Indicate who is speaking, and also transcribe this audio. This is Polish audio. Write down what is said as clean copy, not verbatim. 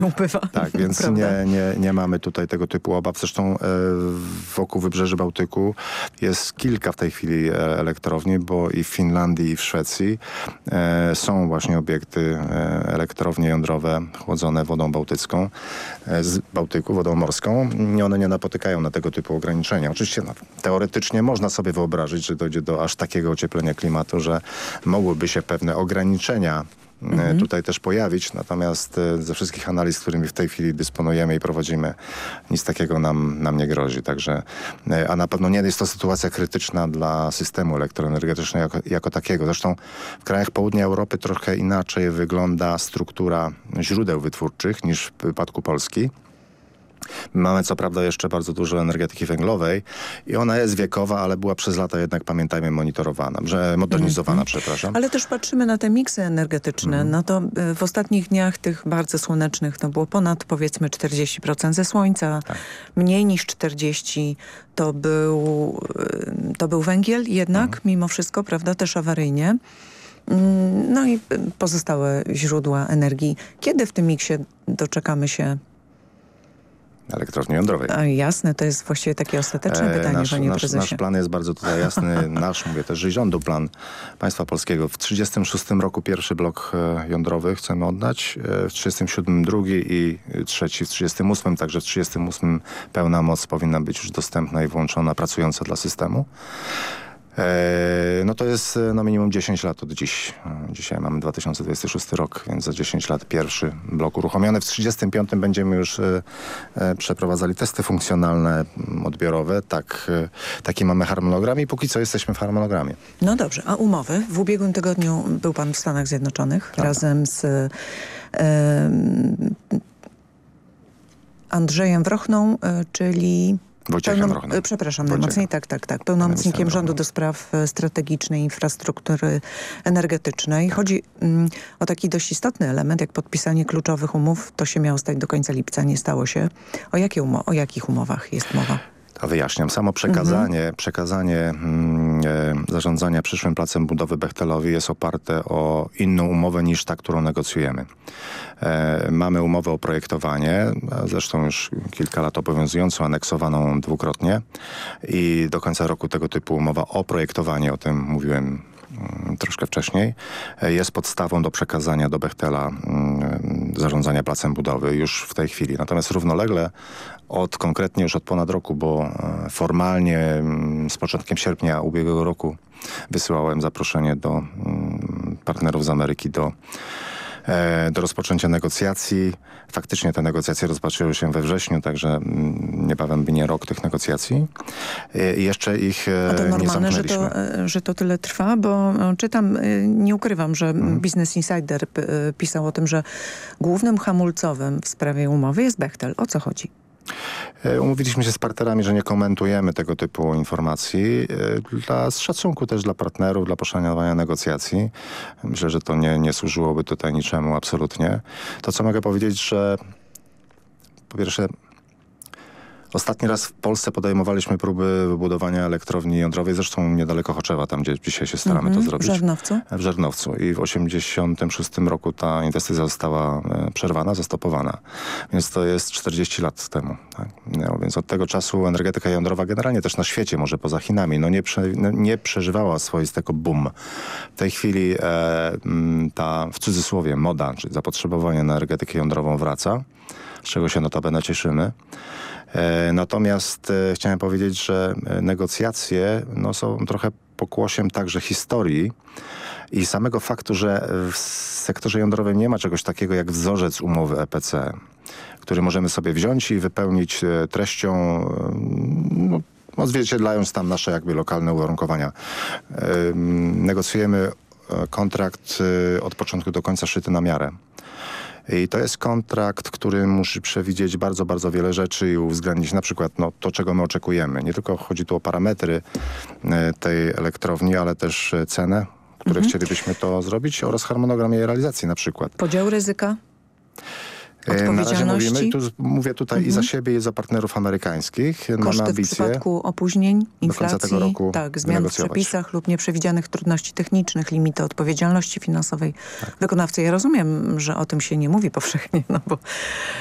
Speaker 1: upływa.
Speaker 2: Tak, więc nie mamy tutaj tego typu obaw. Zresztą wokół wybrzeży Bałtyku jest kilka w tej chwili elektrowni, bo i w Finlandii, i w Szwecji są właśnie obiekty, elektrownie jądrowe chłodzone wodą bałtycką, z Bałtyku, wodą morską. I one nie napotykają na tego typu ograniczenia. Oczywiście teoretycznie można sobie wyobrazić, że dojdzie do aż takiego ocieplenia klimatu, że mogłyby się pewne ograniczenia tutaj też pojawić, natomiast ze wszystkich analiz, którymi w tej chwili dysponujemy i prowadzimy, nic takiego nam nie grozi. Także, a na pewno nie jest to sytuacja krytyczna dla systemu elektroenergetycznego jako takiego. Zresztą w krajach południa Europy trochę inaczej wygląda struktura źródeł wytwórczych niż w przypadku Polski. Mamy co prawda jeszcze bardzo dużo energetyki węglowej i ona jest wiekowa, ale była przez lata jednak, pamiętajmy, modernizowana, przepraszam.
Speaker 1: Ale też patrzymy na te miksy energetyczne. No to w ostatnich dniach tych bardzo słonecznych to było ponad powiedzmy 40% ze słońca. Tak. Mniej niż 40% to był węgiel jednak, mimo wszystko, prawda, też awaryjnie. No i pozostałe źródła energii. Kiedy w tym miksie doczekamy się
Speaker 2: elektrowni jądrowej.
Speaker 1: Jasne, to jest właściwie takie ostateczne pytanie, panie prezesie.
Speaker 2: Nasz plan jest bardzo tutaj jasny. Mówię też, że rządu plan państwa polskiego. W 1936 roku pierwszy blok jądrowy chcemy oddać, w 1937 drugi i trzeci w 1938, także w 1938 pełna moc powinna być już dostępna i włączona, pracująca dla systemu. No to jest minimum 10 lat od dziś. Dzisiaj mamy 2026 rok, więc za 10 lat pierwszy blok uruchomiony. W 1935 będziemy już przeprowadzali testy funkcjonalne, odbiorowe. Taki mamy harmonogram i póki co jesteśmy w harmonogramie.
Speaker 1: No dobrze, a umowy? W ubiegłym tygodniu był pan w Stanach Zjednoczonych razem z Andrzejem Wrochną, czyli...
Speaker 2: Wojciechem Wrochną.
Speaker 1: Przepraszam, najmocniej, tak. Pełnomocnikiem rządu do spraw strategicznej infrastruktury energetycznej. Chodzi o taki dość istotny element, jak podpisanie kluczowych umów. To się miało stać do końca lipca, nie stało się. O jakich umowach jest mowa?
Speaker 2: To wyjaśniam. Samo przekazanie zarządzania przyszłym placem budowy Bechtelowi jest oparte o inną umowę niż ta, którą negocjujemy. Mamy umowę o projektowanie, zresztą już kilka lat obowiązującą, aneksowaną dwukrotnie i do końca roku tego typu umowa o projektowanie, o tym mówiłem troszkę wcześniej, jest podstawą do przekazania do Bechtela zarządzania placem budowy już w tej chwili. Natomiast równolegle konkretnie już od ponad roku, bo formalnie z początkiem sierpnia ubiegłego roku wysyłałem zaproszenie do partnerów z Ameryki do rozpoczęcia negocjacji. Faktycznie te negocjacje rozpoczęły się we wrześniu, także niebawem minie rok tych negocjacji. I jeszcze ich nie zamknęliśmy.
Speaker 1: A to normalne, że to tyle trwa? Bo czytam, nie ukrywam, że Business Insider pisał o tym, że głównym hamulcowym w sprawie umowy jest Bechtel. O co chodzi?
Speaker 2: Umówiliśmy się z partnerami, że nie komentujemy tego typu informacji z szacunku też dla partnerów, dla poszanowania negocjacji. Myślę, że to nie służyłoby tutaj niczemu absolutnie. To, co mogę powiedzieć, że po pierwsze ostatni raz w Polsce podejmowaliśmy próby wybudowania elektrowni jądrowej, zresztą niedaleko Choczewa, tam gdzie dzisiaj się staramy to zrobić.
Speaker 1: W Żarnowcu? W
Speaker 2: Żarnowcu. I w 1986 roku ta inwestycja została przerwana, zastopowana. Więc to jest 40 lat temu. Tak? No, więc od tego czasu energetyka jądrowa generalnie też na świecie, może poza Chinami, nie przeżywała swoistego boom. W tej chwili ta, w cudzysłowie, moda, czyli zapotrzebowanie na energetykę jądrową wraca, z czego się notabene cieszymy. Natomiast chciałem powiedzieć, że negocjacje są trochę pokłosiem także historii i samego faktu, że w sektorze jądrowym nie ma czegoś takiego jak wzorzec umowy EPC, który możemy sobie wziąć i wypełnić treścią, odzwierciedlając tam nasze jakby lokalne uwarunkowania. Negocjujemy kontrakt od początku do końca szyty na miarę. I to jest kontrakt, który musi przewidzieć bardzo, bardzo wiele rzeczy i uwzględnić na przykład to, czego my oczekujemy. Nie tylko chodzi tu o parametry tej elektrowni, ale też cenę, której chcielibyśmy to zrobić oraz harmonogram jej realizacji na przykład.
Speaker 1: Podział ryzyka?
Speaker 2: Na razie
Speaker 1: Odpowiedzialności?
Speaker 2: mówimy, mówię tutaj i za siebie, i za partnerów amerykańskich. Mamy
Speaker 1: Koszty w
Speaker 2: ambicje.
Speaker 1: przypadku opóźnień, inflacji,
Speaker 2: końca tego roku
Speaker 1: tak, zmian w
Speaker 2: wynegocjować.
Speaker 1: przepisach lub nieprzewidzianych trudności technicznych, limity odpowiedzialności finansowej wykonawcy. Ja rozumiem, że o tym się nie mówi powszechnie, no bo